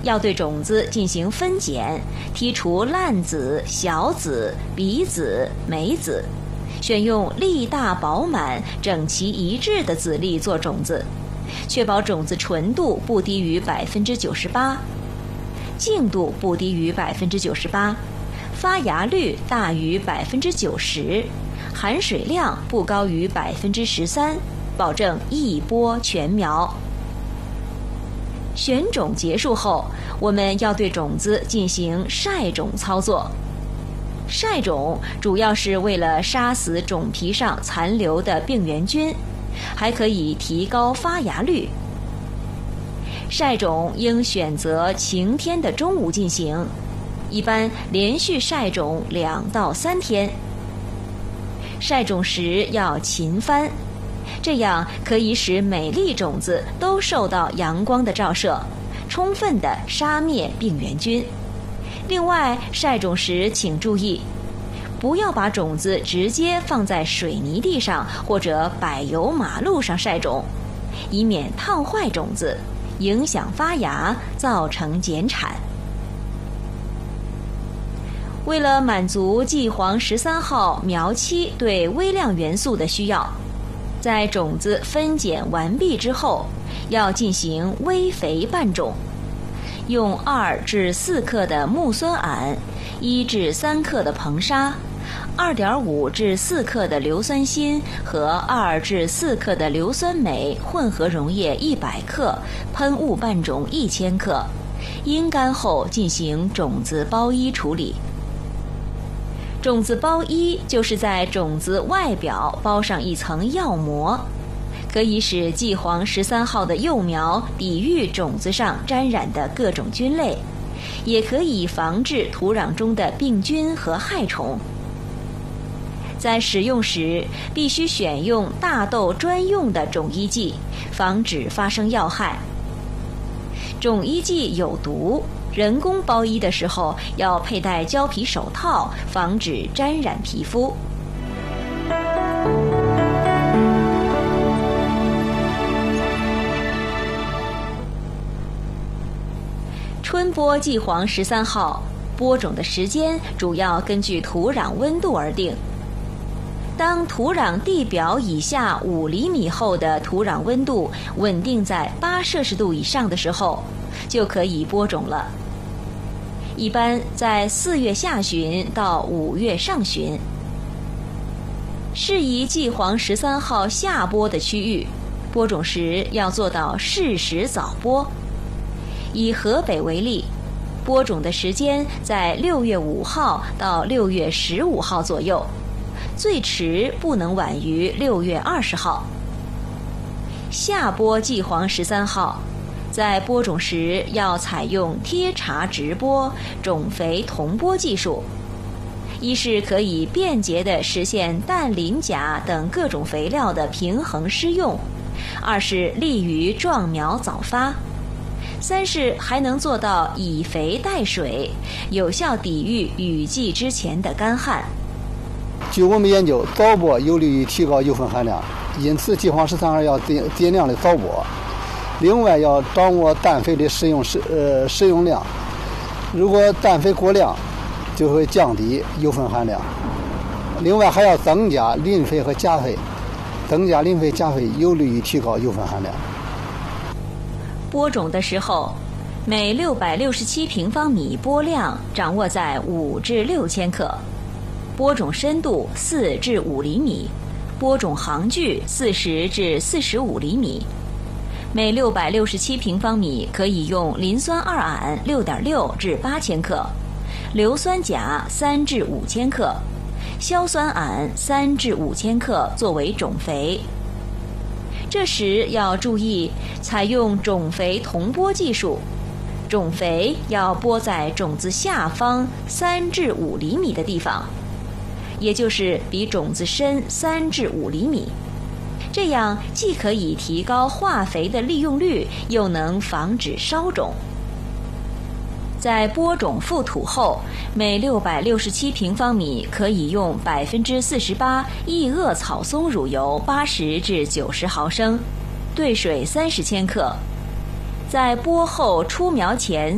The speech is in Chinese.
要对种子进行分拣，剔除烂籽、小籽、鼻籽、霉籽，选用粒大饱满、整齐一致的籽粒做种子，确保种子纯度不低于98%，净度不低于98%，发芽率大于90%，含水量不高于13%，保证一播全苗。选种结束后，我们要对种子进行晒种操作。晒种主要是为了杀死种皮上残留的病原菌，还可以提高发芽率。晒种应选择晴天的中午进行，一般连续晒种2到3天。晒种时要勤翻，这样可以使每粒种子都受到阳光的照射，充分地杀灭病原菌。另外，晒种时请注意，不要把种子直接放在水泥地上或者柏油马路上晒种，以免烫坏种子，影响发芽，造成减产。为了满足季黄13号苗期对微量元素的需要，在种子分拣完毕之后，要进行微肥拌种，用2至4克的木酸铵、1至3克的硼砂、2.5至4克的硫酸锌和2至4克的硫酸镁混合溶液100克，喷雾拌种1000克，阴干后进行种子包衣处理。种子包衣就是在种子外表包上一层药膜，可以使季黄13号的幼苗抵御种子上沾染的各种菌类，也可以防治土壤中的病菌和害虫。在使用时，必须选用大豆专用的种衣剂，防止发生药害。种衣剂有毒，人工包衣的时候要佩戴胶皮手套，防止沾染皮肤。春播季黄13号，播种的时间主要根据土壤温度而定。当土壤地表以下5厘米厚的土壤温度稳定在8摄氏度以上的时候，就可以播种了。一般在4月下旬到5月上旬。适宜季黄13号下播的区域，播种时要做到适时早播。以河北为例，播种的时间在6月5号到6月15号左右，最迟不能晚于6月20号。下播季黄13号，在播种时要采用贴茬直播、种肥同播技术，一是可以便捷地实现氮磷钾等各种肥料的平衡施用，二是利于壮苗早发，三是还能做到以肥代水，有效抵御雨季之前的干旱。 据我们研究，早播有利于提高油分含量，因此季黄13号要尽量的早播。另外要掌握氮肥的使用量，如果氮肥过量，就会降低油分含量。另外还要增加磷肥和钾肥，增加磷肥钾肥有利于提高油分含量。 播种的时候，每667平方米播量掌握在5至6千克，播种深度4至5厘米，播种行距40至45厘米。每667平方米可以用磷酸二铵6.6至8千克，硫酸钾3至5千克，硝酸铵3至5千克作为种肥。这时要注意采用种肥同播技术，种肥要播在种子下方3至5厘米的地方，也就是比种子深3至5厘米。这样既可以提高化肥的利用率，又能防止烧种。在播种覆土后，每667平方米可以用48%异恶草松乳油80至90毫升，兑水30千克。在播后出苗前